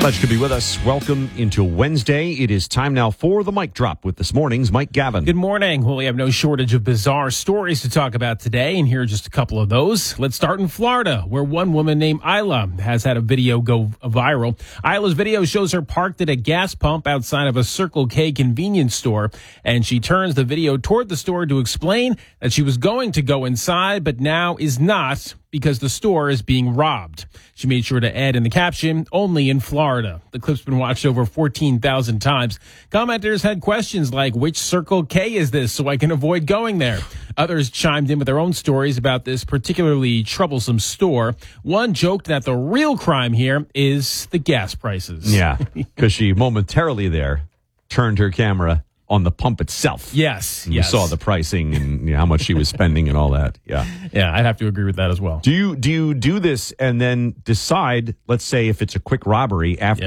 Glad you could be with us. Welcome into Wednesday. It is time now for the Mic Drop with this morning's Mike Gavin. Good morning. Well, we have no shortage of bizarre stories to talk about today, and here are just a couple of those. Let's start in Florida, where one woman named Isla has had a video go viral. Isla's video shows her parked at a gas pump outside of a Circle K convenience store, and she turns the video toward the store to explain that she was going to go inside, but now is not, because the store is being robbed. She made sure to add in the caption, "Only in Florida." The clip's been watched over 14,000 times. Commenters had questions like, which Circle K is this so I can avoid going there? Others chimed in with their own stories about this particularly troublesome store. One joked that the real crime here is the gas prices. Yeah, because she momentarily there turned her camera on the pump itself. Yes. You saw the pricing and how much she was spending and all that. Yeah. Yeah, I'd have to agree with that as well. Do you do this and then decide, let's say if it's a quick robbery, after